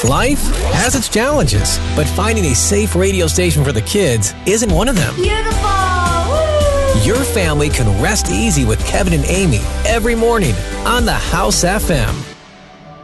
Life has its challenges, but finding a safe radio station for the kids isn't one of them. Beautiful! Woo! Your family can rest easy with Kevin and Amy every morning on the House FM.